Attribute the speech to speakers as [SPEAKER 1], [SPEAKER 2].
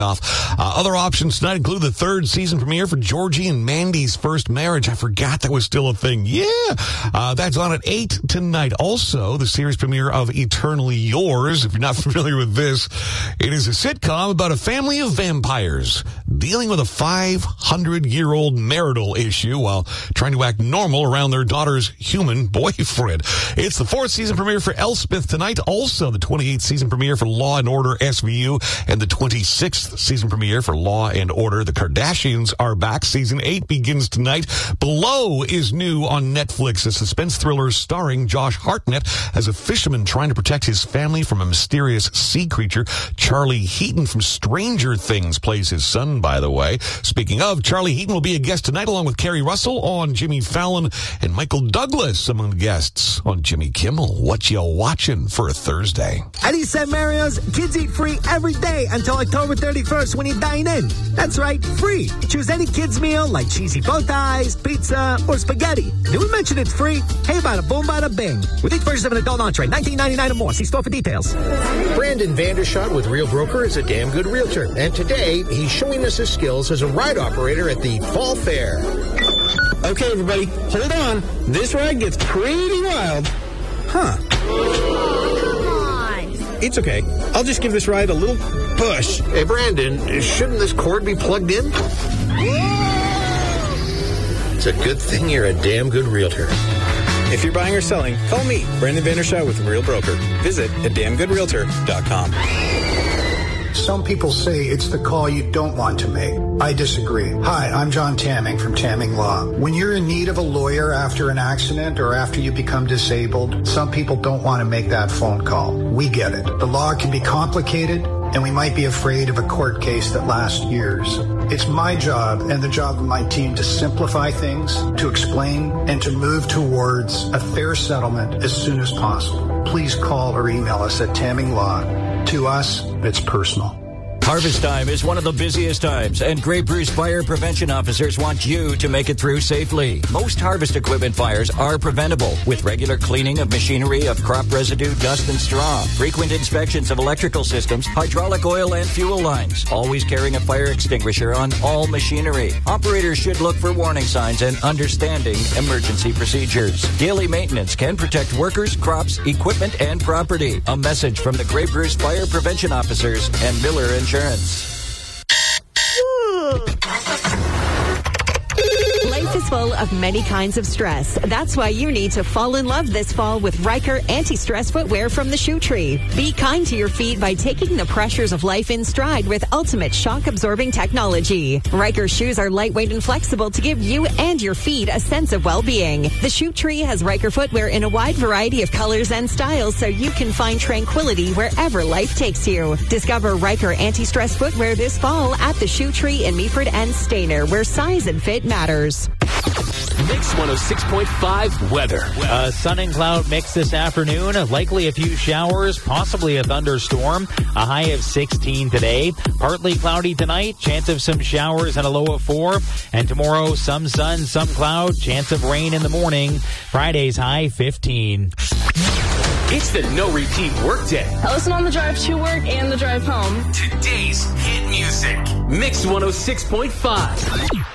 [SPEAKER 1] off. Other options tonight include the third season premiere for Georgie and Mandy's First Marriage. I forgot that was still a thing. Yeah. That's on at 8 tonight. Also, the series premiere of Eternally Yours. If you're not familiar with this, it is a sitcom about a family of vampires dealing with a 500-year-old marital issue while trying to act normal around their daughter's human boyfriend. It's the fourth season premiere for Elspeth tonight. Also, the 28th season premiere for Law and Order SVU and the 26th season premiere for Law and Order. The Kardashians are back. Season 8 begins tonight. Below is new on Netflix, a suspense thriller starring Josh Hartnett as a fisherman trying to protect his family from a mysterious sea creature. Charlie Heaton from Stranger Things plays his son, by the way. Speaking of, Charlie Heaton will be a guest tonight along with Kerry Russell on Jimmy Fallon and Michael Douglas among the guests on Jimmy Kimmel. What you watching for a Thursday?
[SPEAKER 2] At East San Mario's, kids eat free every day until October 31st when you dine in. That's right, free. Choose any kids meal like cheesy bow ties, pizza, or spaghetti. Did we mention it's free? Hey, bada boom, bada bing. With each purchase of an adult entree, $19.99 or more. See store for details.
[SPEAKER 3] Brandon Vandershot with Real Broker is a damn good realtor. And today, he's showing us his skills as a ride operator at the Fall Fair.
[SPEAKER 4] Okay, everybody, hold on. This ride gets pretty wild. Huh. It's okay. I'll just give this ride a little push.
[SPEAKER 3] Hey, Brandon, shouldn't this cord be plugged in? It's a good thing you're a damn good realtor.
[SPEAKER 4] If you're buying or selling, call me, Brandon Vandershot with Real Broker. Visit at damngoodrealtor.com.
[SPEAKER 5] Some people say it's the call you don't want to make. I disagree. Hi, I'm John Tamming from Tamming Law. When you're in need of a lawyer after an accident or after you become disabled, some people don't want to make that phone call. We get it. The law can be complicated, and we might be afraid of a court case that lasts years. It's my job and the job of my team to simplify things, to explain, and to move towards a fair settlement as soon as possible. Please call or email us at Tamming Law. To us, it's personal.
[SPEAKER 6] Harvest time is one of the busiest times, and Grey Bruce fire prevention officers want you to make it through safely. Most harvest equipment fires are preventable with regular cleaning of machinery of crop residue, dust, and straw, frequent inspections of electrical systems, hydraulic oil, and fuel lines, always carrying a fire extinguisher on all machinery. Operators should look for warning signs and understanding emergency procedures. Daily maintenance can protect workers, crops, equipment, and property. A message from the Grey Bruce fire prevention officers and Miller Insurance.
[SPEAKER 7] Life is full of many kinds of stress. That's why you need to fall in love this fall with Riker anti-stress footwear from the Shoe Tree. Be kind to your feet by taking the pressures of life in stride with ultimate shock-absorbing technology. Riker shoes are lightweight and flexible to give you and your feet a sense of well-being. The Shoe Tree has Riker footwear in a wide variety of colors and styles so you can find tranquility wherever life takes you. Discover Riker anti-stress footwear this fall at the Shoe Tree in Meaford and Stayner, where size and fit matters.
[SPEAKER 8] Mix 106.5 weather.
[SPEAKER 9] Sun and cloud mix this afternoon. Likely a few showers, possibly a thunderstorm. A high of 16 today. Partly cloudy tonight. Chance of some showers and a low of 4. And tomorrow, some sun, some cloud. Chance of rain in the morning. Friday's high 15.
[SPEAKER 8] It's the No Repeat Workday.
[SPEAKER 10] I listen on the drive to work and the drive home.
[SPEAKER 8] Today's hit music. Mix 106.5.